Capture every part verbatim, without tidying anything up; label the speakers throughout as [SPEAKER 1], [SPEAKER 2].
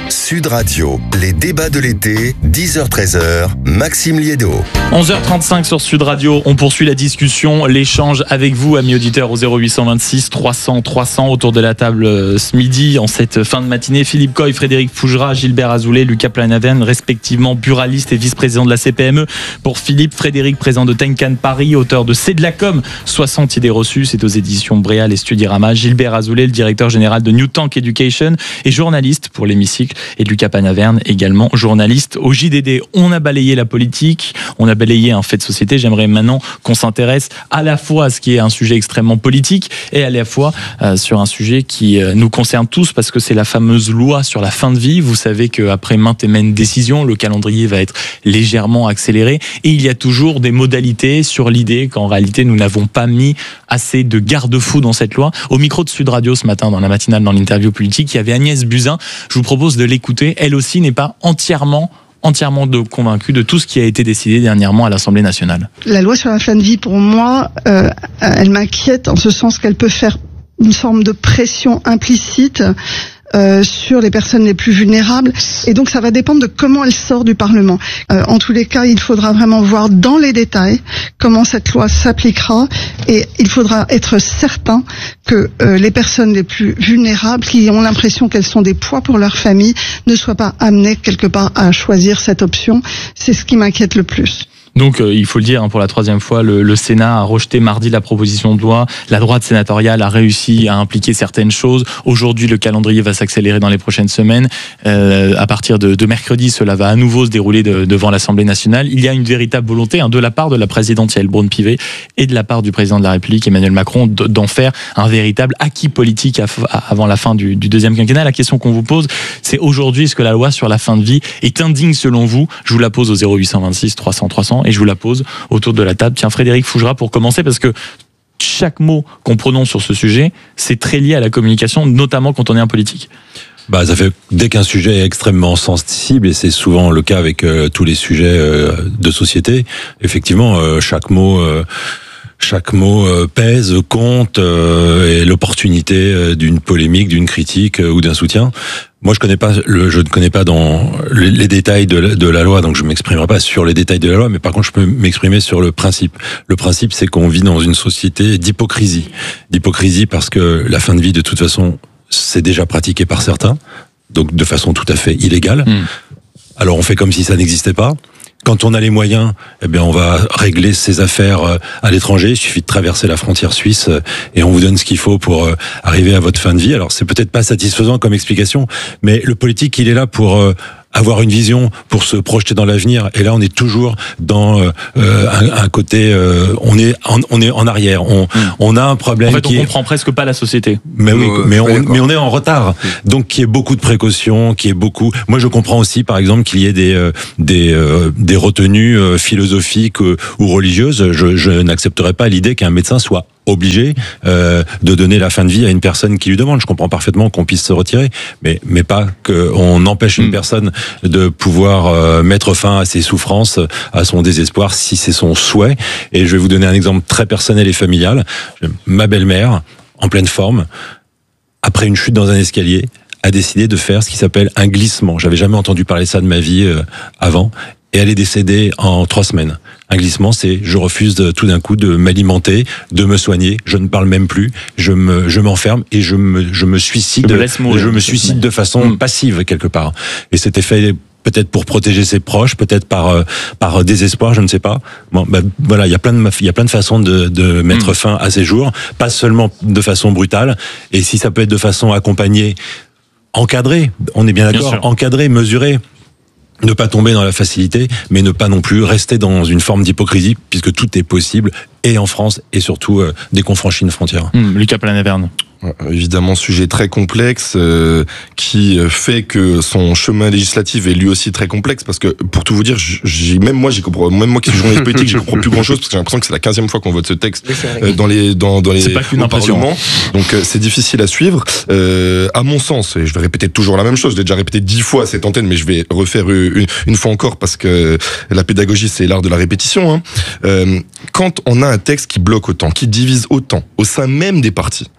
[SPEAKER 1] Sud Radio, les débats de l'été, dix heures treize heures, Maxime Liédo.
[SPEAKER 2] onze heures trente-cinq sur Sud Radio, on poursuit la discussion, l'échange avec vous, amis auditeurs, au zéro huit cent vingt-six trois cents trois cents, autour de la table euh, ce midi, en cette fin de matinée. Philippe Coy, Frédéric Fougera, Gilbert Azoulay, Lucas Planaverne, respectivement buraliste et vice-président de la C P M E. Pour Philippe, Frédéric, président de Tenkan Paris, auteur de C'est de la com, soixante idées reçues, c'est aux éditions Bréal et Studirama. Gilbert Azoulay, le directeur général de New Tank Education et journaliste pour l'Hémicycle. Et Lucas Planaverne, également journaliste au J D D. On a balayé la politique, on a balayé un fait de société. J'aimerais maintenant qu'on s'intéresse à la fois à ce qui est un sujet extrêmement politique et à la fois euh, sur un sujet qui euh, nous concerne tous, parce que c'est la fameuse loi sur la fin de vie. Vous savez qu'après maintes et maintes décisions, le calendrier va être légèrement accéléré et il y a toujours des modalités sur l'idée qu'en réalité nous n'avons pas mis assez de garde-fous dans cette loi. Au micro de Sud Radio ce matin, dans la matinale, dans l'interview politique, il y avait Agnès Buzyn. Je vous propose de l'écouter. Elle aussi n'est pas entièrement entièrement de convaincue de tout ce qui a été décidé dernièrement à l'Assemblée nationale.
[SPEAKER 3] La loi sur la fin de vie, pour moi, euh, elle m'inquiète en ce sens qu'elle peut faire une forme de pression implicite Euh, sur les personnes les plus vulnérables, et donc ça va dépendre de comment elle sort du Parlement. Euh, en tous les cas, il faudra vraiment voir dans les détails comment cette loi s'appliquera, et il faudra être certain que euh, les personnes les plus vulnérables, qui ont l'impression qu'elles sont des poids pour leur famille, ne soient pas amenées quelque part à choisir cette option. C'est ce qui m'inquiète le plus.
[SPEAKER 2] Donc, euh, il faut le dire, hein, pour la troisième fois, le, le Sénat a rejeté mardi la proposition de loi. La droite sénatoriale a réussi à impliquer certaines choses. Aujourd'hui, le calendrier va s'accélérer dans les prochaines semaines. Euh, à partir de, de mercredi, cela va à nouveau se dérouler de, devant l'Assemblée nationale. Il y a une véritable volonté, hein, de la part de la présidente Yaël Braun-Pivet et de la part du président de la République, Emmanuel Macron, d'en faire un véritable acquis politique avant la fin du, du deuxième quinquennat. La question qu'on vous pose, c'est aujourd'hui, est-ce que la loi sur la fin de vie est indigne selon vous? Je vous la pose au zéro huit cent vingt-six trois cents trois cents. Et je vous la pose autour de la table. Tiens, Frédéric Fougera, pour commencer, parce que chaque mot qu'on prononce sur ce sujet, c'est très lié à la communication, notamment quand on est un politique.
[SPEAKER 4] Bah, ça fait, dès qu'un sujet est extrêmement sensible, et c'est souvent le cas avec euh, tous les sujets euh, de société, effectivement, euh, chaque mot... Euh, Chaque mot euh, pèse, compte, euh, et l'opportunité euh, d'une polémique, d'une critique euh, ou d'un soutien. Moi, je connais pas le, je ne connais pas dans les, les détails de la, de la loi, donc je m'exprimerai pas sur les détails de la loi, mais par contre, je peux m'exprimer sur le principe. Le principe, c'est qu'on vit dans une société d'hypocrisie, d'hypocrisie parce que la fin de vie, de toute façon, c'est déjà pratiqué par certains, donc de façon tout à fait illégale. Mmh. Alors, on fait comme si ça n'existait pas. Quand on a les moyens, eh bien, on va régler ses affaires à l'étranger. Il suffit de traverser la frontière suisse et on vous donne ce qu'il faut pour arriver à votre fin de vie. Alors, c'est peut-être pas satisfaisant comme explication, mais le politique, il est là pour avoir une vision, pour se projeter dans l'avenir. Et là, on est toujours dans euh, un, un côté, euh, on est en, on est en arrière. On, mmh. on a un problème.
[SPEAKER 2] En fait,
[SPEAKER 4] qui
[SPEAKER 2] on comprend est... presque pas la société.
[SPEAKER 4] Mais oui,
[SPEAKER 5] euh,
[SPEAKER 4] mais on,
[SPEAKER 5] ouais,
[SPEAKER 4] mais on est en retard. Mmh. Donc, qu'il y ait beaucoup de précautions, qu'il y ait beaucoup. Moi, je comprends aussi, par exemple, qu'il y ait des euh, des euh, des retenues euh, philosophiques euh, ou religieuses. Je, je n'accepterai pas l'idée qu'un médecin soit obligé euh, de donner la fin de vie à une personne qui lui demande. Je comprends parfaitement qu'on puisse se retirer, mais mais pas qu'on empêche une mmh. personne de pouvoir euh, mettre fin à ses souffrances, à son désespoir, si c'est son souhait. Et je vais vous donner un exemple très personnel et familial. Ma belle-mère, en pleine forme, après une chute dans un escalier, a décidé de faire ce qui s'appelle un glissement. J'avais jamais entendu parler de ça de ma vie euh, avant. Et elle est décédée en trois semaines. Un glissement, c'est je refuse de, tout d'un coup de m'alimenter, de me soigner, je ne parle même plus, je me, je m'enferme et je me, je me suicide,
[SPEAKER 2] je me, laisse mourir,
[SPEAKER 4] je me suicide de façon mmh. passive quelque part. Et c'était fait peut-être pour protéger ses proches, peut-être par euh, par désespoir, je ne sais pas. Bon, bah, voilà, il y a plein de il y a plein de façons de, de mettre mmh. fin à ces jours, pas seulement de façon brutale. Et si ça peut être de façon accompagnée, encadrée, on est bien d'accord, bien encadrée, mesurée. Ne pas tomber dans la facilité, mais ne pas non plus rester dans une forme d'hypocrisie, puisque tout est possible, et en France, et surtout euh, dès qu'on franchit une frontière.
[SPEAKER 2] Mmh, Lucas Planaverne.
[SPEAKER 5] Évidemment, sujet très complexe euh, qui fait que son chemin législatif est lui aussi très complexe, parce que pour tout vous dire, j'ai, même moi, j'y comprends, même moi qui suis journaliste politique, j'y comprends plus grand chose, parce que j'ai l'impression que c'est la quinzième fois qu'on vote ce texte euh, dans les dans dans les
[SPEAKER 2] c'est pas qu'une impression.
[SPEAKER 5] Donc euh, c'est difficile à suivre. Euh, à mon sens, et je vais répéter toujours la même chose, je l'ai déjà répété dix fois à cette antenne, mais je vais refaire une, une fois encore parce que la pédagogie c'est l'art de la répétition. Hein. Euh, quand on a un texte qui bloque autant, qui divise autant, au sein même des partis, hein, je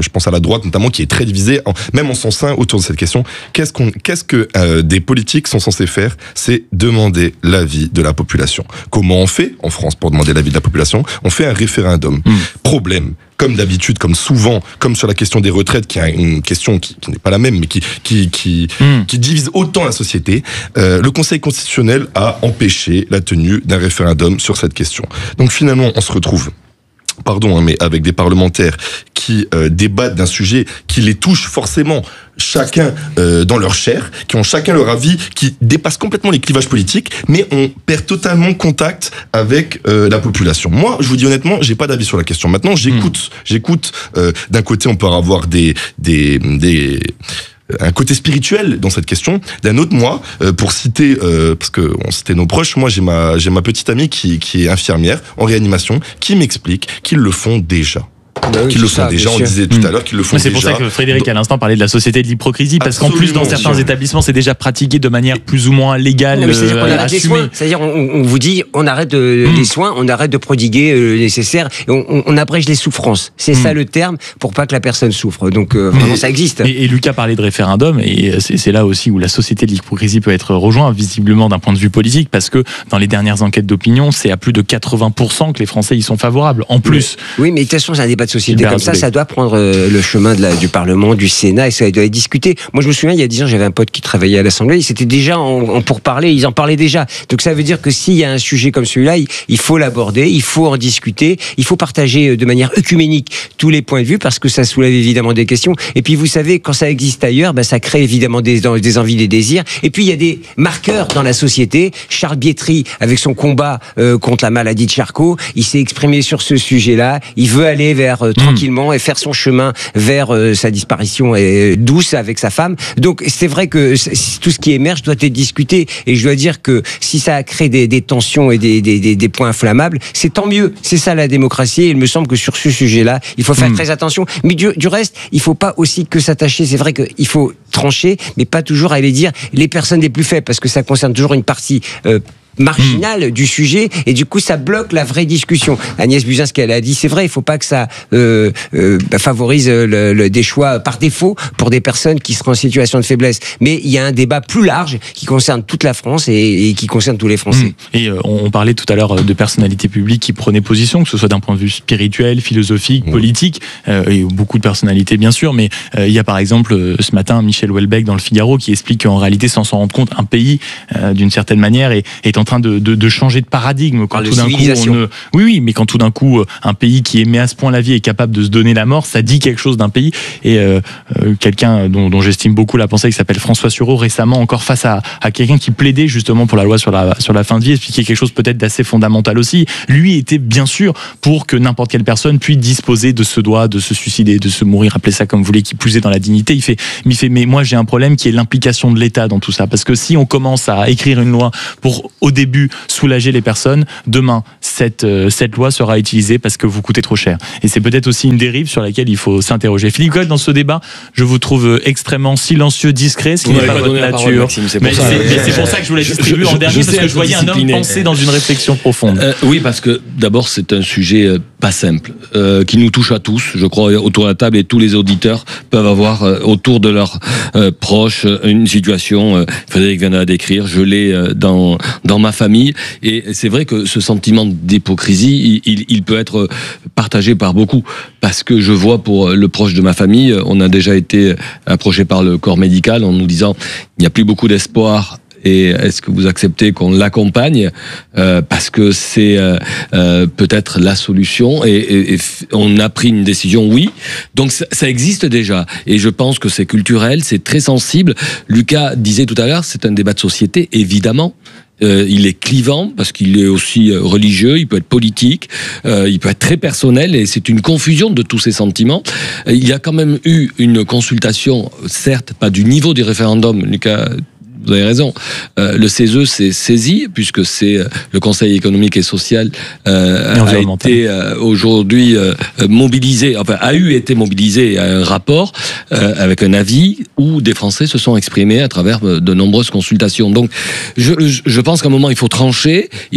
[SPEAKER 5] je pense à la droite notamment, qui est très divisée, en, même en son sein, autour de cette question. Qu'est-ce qu'on, qu'est-ce que euh, des politiques sont censés faire? C'est demander l'avis de la population. Comment on fait en France pour demander l'avis de la population? On fait un référendum. Mmh. Problème. Comme d'habitude, comme souvent, comme sur la question des retraites, qui est une question qui, qui n'est pas la même, mais qui qui qui, mmh. qui divise autant la société, euh, le Conseil constitutionnel a empêché la tenue d'un référendum sur cette question. Donc finalement, on se retrouve, pardon, hein, mais avec des parlementaires qui euh, débattent d'un sujet qui les touche forcément chacun euh, dans leur chair, qui ont chacun leur avis, qui dépasse complètement les clivages politiques, mais on perd totalement contact avec euh, la population. Moi, je vous dis honnêtement, j'ai pas d'avis sur la question. Maintenant, j'écoute, mmh. j'écoute. Euh, d'un côté, on peut avoir des des des un côté spirituel dans cette question. D'un autre, moi, euh, pour citer, euh, parce que on citait nos proches, moi j'ai ma j'ai ma petite amie qui qui est infirmière en réanimation, qui m'explique qu'ils le font déjà. Bah oui, qu'ils le font ça, déjà, on disait tout à l'heure qu'ils le font déjà.
[SPEAKER 2] C'est pour ça que Frédéric à l'instant parlait de la société de l'hypocrisie, parce qu'en plus dans certains établissements c'est déjà pratiqué de manière plus ou moins légale, non, c'est-à-dire
[SPEAKER 6] qu'on arrête les soins. C'est-à-dire on, on vous dit on arrête de, mmh. les soins, on arrête de prodiguer le nécessaire, et on, on, on abrège les souffrances. C'est mmh. ça le terme, pour pas que la personne souffre. Donc euh, vraiment mais, ça existe.
[SPEAKER 2] Et, et Lucas parlait de référendum, et c'est, c'est là aussi où la société de l'hypocrisie peut être rejointe visiblement d'un point de vue politique, parce que dans les dernières enquêtes d'opinion, c'est à plus de quatre-vingts pour cent que les Français y sont favorables. En plus.
[SPEAKER 6] Oui, mais de toute façon c'est un débat de société comme ça. Ça doit prendre le chemin de la, du Parlement, du Sénat, et ça doit être discuté. Moi, je me souviens, il y a dix ans, j'avais un pote qui travaillait à l'Assemblée, c'était déjà en, en pourparlers, ils en parlaient déjà. Donc ça veut dire que s'il y a un sujet comme celui-là, il, il faut l'aborder, il faut en discuter, il faut partager de manière œcuménique tous les points de vue, parce que ça soulève évidemment des questions. Et puis, vous savez, quand ça existe ailleurs, ben, ça crée évidemment des, des envies, des désirs. Et puis, il y a des marqueurs dans la société. Charles Bietri, avec son combat euh, contre la maladie de Charcot, il s'est exprimé sur ce sujet-là. Il veut aller vers euh, tranquillement et faire son chemin vers euh, sa disparition et, douce avec sa femme. Donc c'est vrai que tout ce qui émerge doit être discuté, et je dois dire que si ça crée des, des tensions et des, des, des points inflammables, c'est tant mieux. C'est ça la démocratie, et il me semble que sur ce sujet-là, il faut faire mmh. très attention. Mais du, du reste, il faut pas aussi que s'attacher. C'est vrai qu'il faut trancher, mais pas toujours aller dire les personnes les plus faibles, parce que ça concerne toujours une partie euh, marginal mmh. du sujet, et du coup ça bloque la vraie discussion. Agnès Buzyn, ce qu'elle a dit, c'est vrai, il faut pas que ça euh, euh, favorise le, le, des choix par défaut pour des personnes qui seraient en situation de faiblesse. Mais il y a un débat plus large qui concerne toute la France et, et qui concerne tous les Français.
[SPEAKER 2] Mmh. Et euh, on parlait tout à l'heure de personnalités publiques qui prenaient position, que ce soit d'un point de vue spirituel, philosophique, mmh. politique, euh, et beaucoup de personnalités bien sûr, mais euh, il y a par exemple euh, ce matin Michel Houellebecq dans le Figaro qui explique qu'en réalité, sans s'en rendre compte, un pays euh, d'une certaine manière est, est en train de, de, de changer de paradigme. Quand tout d'un coup, on ne... Oui, oui, mais quand tout d'un coup, un pays qui aimait à ce point la vie est capable de se donner la mort, ça dit quelque chose d'un pays. Et euh, euh, quelqu'un dont, dont j'estime beaucoup la pensée, qui s'appelle François Sureau, récemment encore face à, à quelqu'un qui plaidait justement pour la loi sur la, sur la fin de vie, expliquait quelque chose peut-être d'assez fondamental aussi. Lui était bien sûr pour que n'importe quelle personne puisse disposer de ce droit, de se suicider, de se mourir, appelez ça comme vous voulez, qui plus est dans la dignité. Il fait, mais il fait, mais moi j'ai un problème qui est l'implication de l'État dans tout ça. Parce que si on commence à écrire une loi pour, au début, soulager les personnes, demain, cette, euh, cette loi sera utilisée parce que vous coûtez trop cher. Et c'est peut-être aussi une dérive sur laquelle il faut s'interroger. Philippe Coll, dans ce débat, je vous trouve extrêmement silencieux, discret, ce qui n'est pas votre nature. Parole, Maxime, c'est, pour mais ça, c'est, mais c'est pour ça que je voulais distribuer en dernier, parce que je voyais un homme penser dans une réflexion profonde.
[SPEAKER 7] Euh, oui, parce que d'abord, c'est un sujet euh, pas simple, euh, qui nous touche à tous, je crois, autour de la table, et tous les auditeurs peuvent avoir euh, autour de leurs euh, proches une situation, euh, Frédéric vient de la décrire, je l'ai euh, dans, dans ma famille, et c'est vrai que ce sentiment d'hypocrisie, il, il peut être partagé par beaucoup, parce que je vois pour le proche de ma famille, on a déjà été approché par le corps médical en nous disant il n'y a plus beaucoup d'espoir. Et est-ce que vous acceptez qu'on l'accompagne euh, parce que c'est euh, euh, peut-être la solution, et, et, et on a pris une décision, oui. Donc ça, ça existe déjà, et je pense que c'est culturel, c'est très sensible. Lucas disait tout à l'heure, c'est un débat de société, évidemment. Euh, il est clivant parce qu'il est aussi religieux, il peut être politique, euh, il peut être très personnel, et c'est une confusion de tous ces sentiments. Il y a quand même eu une consultation, certes pas du niveau du référendum, Lucas, vous avez raison. Euh, le C E S E s'est saisi, puisque c'est euh, le Conseil économique et social euh, et a été euh, aujourd'hui euh, mobilisé, enfin a eu été mobilisé à un rapport euh, avec un avis où des Français se sont exprimés à travers de nombreuses consultations. Donc, je, je pense qu'à un moment il faut trancher, il faut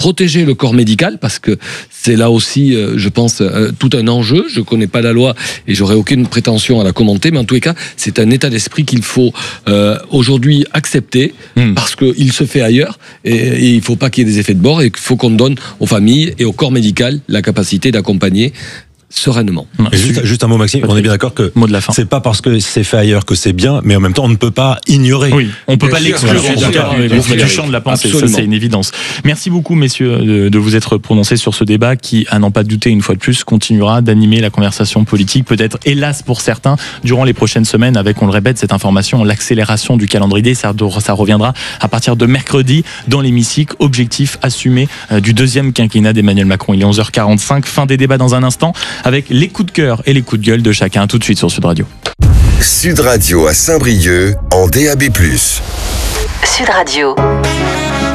[SPEAKER 7] protéger le corps médical, parce que c'est là aussi, euh, je pense, euh, tout un enjeu. Je connais pas la loi et j'aurais aucune prétention à la commenter, mais en tous les cas, c'est un état d'esprit qu'il faut euh, aujourd'hui accepter, mmh. parce qu'il se fait ailleurs, et, et il faut pas qu'il y ait des effets de bord, et qu'il faut qu'on donne aux familles et au corps médical la capacité d'accompagner sereinement.
[SPEAKER 4] Et juste, juste un mot, Maxime, on est bien d'accord que
[SPEAKER 2] mot de la fin.
[SPEAKER 4] C'est pas parce que c'est fait ailleurs que c'est bien, mais en même temps on ne peut pas ignorer.
[SPEAKER 2] Oui, on peut
[SPEAKER 7] bien
[SPEAKER 2] pas
[SPEAKER 7] sûr,
[SPEAKER 2] l'exclure
[SPEAKER 7] bien
[SPEAKER 2] en tout cas du champ de la pensée, ça c'est une évidence. Merci beaucoup messieurs de, de vous être prononcés sur ce débat qui, à n'en pas douter une fois de plus, continuera d'animer la conversation politique, peut-être hélas pour certains, durant les prochaines semaines, avec, on le répète, cette information, l'accélération du calendrier, ça, ça reviendra à partir de mercredi dans l'hémicycle, objectif assumé euh, du deuxième quinquennat d'Emmanuel Macron. Il est onze heures quarante-cinq, fin des débats dans un instant, avec les coups de cœur et les coups de gueule de chacun, tout de suite sur Sud Radio.
[SPEAKER 1] Sud Radio à Saint-Brieuc en D A B plus.
[SPEAKER 8] Sud Radio.